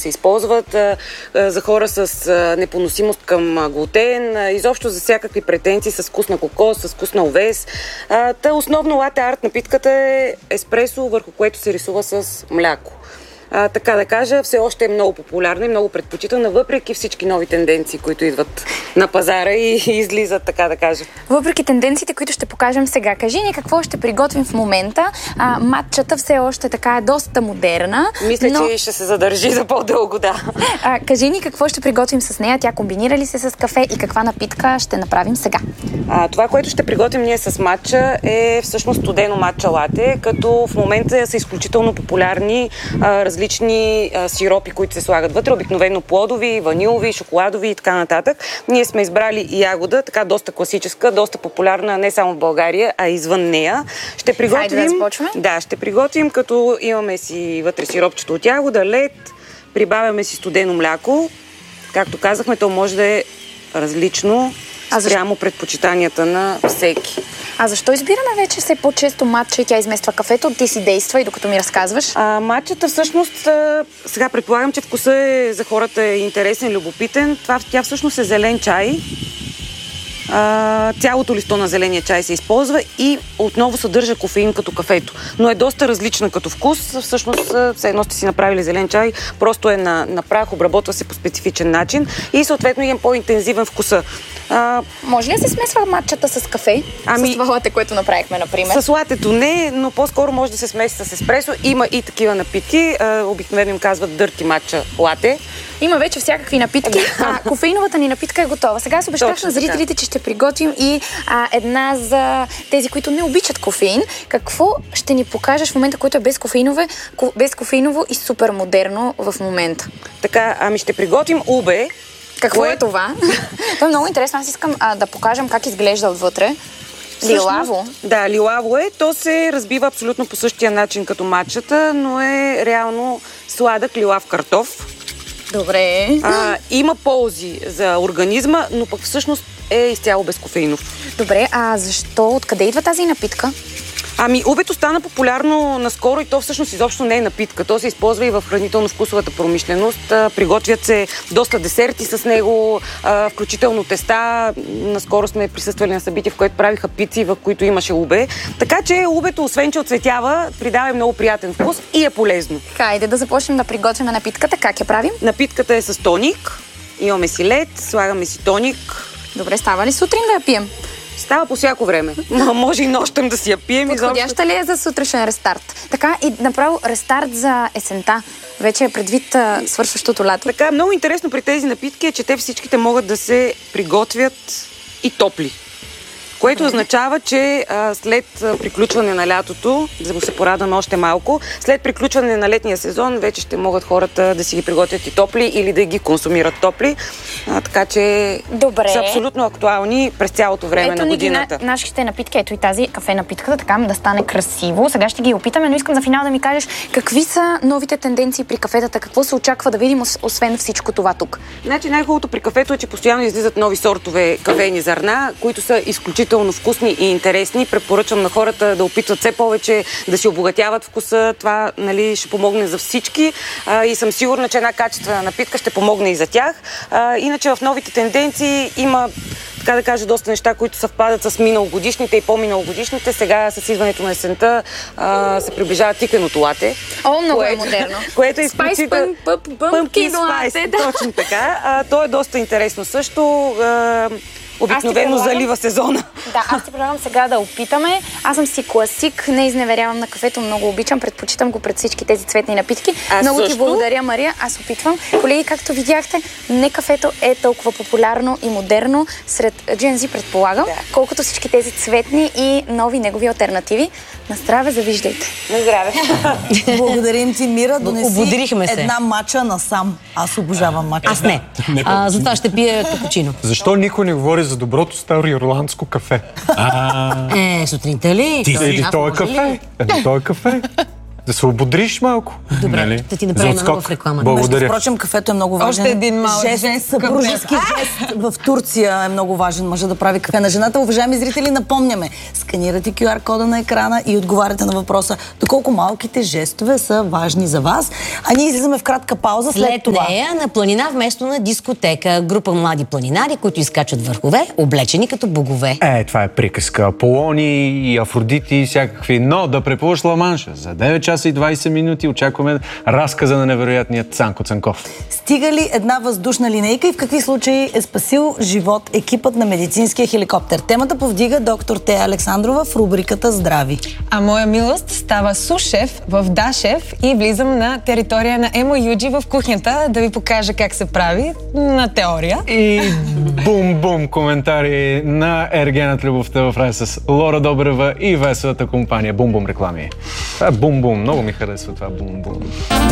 се използват за хора с непоносимост към глутен, изобщо за всякакви претенции с вкус на кокос, с вкус на овес. Основно лате арт напитката е еспресо, върху което се рисува с мляко. Така да кажа, все още е много популярна и много предпочитана, въпреки всички нови тенденции, които идват на пазара и излизат, така да кажа. Въпреки тенденциите, които ще покажем сега, кажи ни какво ще приготвим в момента. Матчата все още така е доста модерна. Мисля, че ще се задържи за по-дълго, да. Кажи ни какво ще приготвим с нея, тя комбинира ли се с кафе и каква напитка ще направим сега? Това, което ще приготвим ние с матча е всъщност студено матча лате, като в момента са изключително популярни различни сиропи, които се слагат вътре, обикновено плодови, ванилови, шоколадови и така нататък. Ние сме избрали ягода, така доста класическа, доста популярна не само в България, а извън нея. Ще приготвим, ще приготвим, като имаме си вътре сиропчето от ягода, лед, прибавяме си студено мляко. Както казахме, то може да е различно спрямо предпочитанията на всеки. А защо избираме вече все по-често матча и тя измества кафето? Ти си действа и докато ми разказваш. Матчата всъщност, сега предполагам, че вкуса е за хората е интересен, любопитен. Тя всъщност е зелен чай. Цялото листо на зеления чай се използва и отново съдържа кофеин като кафето. Но е доста различна като вкус. Всъщност, все едно сте си направили зелен чай, просто е на прах, обработва се по специфичен начин и съответно има по-интензивен вкуса. Може ли да се смесва матчата с кафе? С това лате, което направихме, например? С латето не, но по-скоро може да се смеси с еспресо. Има и такива напитки. Обикновено им казват дърти матча лате. Има вече всякакви напитки. Кофеиновата ни напитка е готова. Сега аз обещах на зрителите, че ще приготвим и една за тези, които не обичат кофеин. Какво ще ни покажеш в момента, което е безкофеиново и супер модерно в момента? Така, ще приготвим убе. Какво е това? Това е много интересно. Аз искам да покажам как изглежда отвътре. Лилаво. Да, лилаво е. То се разбива абсолютно по същия начин като матчата, но е реално сладък лилав картоф. Добре. Има ползи за организма, но пък всъщност е изцяло безкофеинов. Добре, защо? Откъде идва тази напитка? Убето стана популярно наскоро и то всъщност изобщо не е напитка. То се използва и в хранително-вкусовата промишленост. Приготвят се доста десерти с него, включително теста. Наскоро сме присъствали на събитие, в което правиха пици, в които имаше убе. Така че убето, освен че оцветява, придава много приятен вкус и е полезно. Хайде да започнем да приготвим напитката. Как я правим? Напитката е с тоник. Имаме си лед, слагаме си тоник. Добре, става ли сутрин да я пием? Става по всяко време. Може и нощем да си я пием. Подходяща ли е за сутрешен рестарт? Така и направо рестарт за есента. Вече е предвид свършващото лято. Така, много интересно при тези напитки е, че те всичките могат да се приготвят и топли. Което означава, че след приключване на лятото, за да се порадваме още малко, след приключване на летния сезон, вече ще могат хората да си ги приготвят и топли или да ги консумират топли. Така че са абсолютно актуални през цялото време на годината. Ето нашите напитки, ето и тази кафе напитката, така да стане красиво. Сега ще ги опитаме, но искам за финал да ми кажеш какви са новите тенденции при кафетата, какво се очаква да видим, освен всичко това тук. Значи най-хубавото при кафето е, че постоянно излизат нови сортове кафени зърна, които са изключително вкусни и интересни. Препоръчвам на хората да опитват все повече да си обогатяват вкуса. Това, ще помогне за всички и съм сигурна, че една качествена напитка ще помогне и за тях. Иначе в новите тенденции има, така да кажа, доста неща, които съвпадат с миналогодишните и по-миналогодишните. Сега с идването на есента се приближава тиканото лате. Много е модерно. Което е изключително... Pumpkin лате. Точно така. То е доста интересно също. Обикновено залива сезона. Да, аз ти предлагам сега да опитаме. Аз съм си класик, не изневерявам на кафето, много обичам, предпочитам го пред всички тези цветни напитки. Много ти благодаря, Мария, аз опитвам. Колеги, както видяхте, не кафето е толкова популярно и модерно сред Gen Z, предполагам, колкото всички тези цветни и нови негови алтернативи. На здраве, завиждайте. На здраве. Благодарим ти, Мира. Донеси се. Една мача насам. Аз обожавам мача. Аз не. Затова ще пия капучино. Защо никой не говори за доброто старо ирландско кафе? Сутринта ли? Или то е кафе? То е кафе. Да се ободриш малко. Добре, нали? да ти направим За отскок. в реклама. Благодаря. Впрочем, кафето е много важен. Още един малък жест. Съпружески жест в Турция е много важен. Мъжа да прави кафе на жената. Уважаеми зрители, напомняме. Сканирате QR кода на екрана и отговаряте на въпроса доколко малките жестове са важни за вас. А ние излизаме в кратка пауза след това. Нея на планина вместо на дискотека. Група млади планинари, които изкачат върхове, облечени като богове. Това е приказка. Аполони и Афродити и всякакви. Но да преплуваш Ла-Манша. За 9 часа и 20 минути очакваме разказа на невероятния Цанко Цанков. Стига ли една въздушна линейка и в какви случаи е спасил живот екипът на медицинския хеликоптер? Темата повдига доктор Тея Александрова в рубриката Здрави. А моя милост става сушеф в Дашев и влизам на територия на Емо Юджи в кухнята да ви покажа как се прави на теория. И бум-бум коментари на Ергенът любовта в рай с Лора Добрева и веселата компания. Бум-бум реклами. Това е бум-бум. Много ми харесва това бум-бум.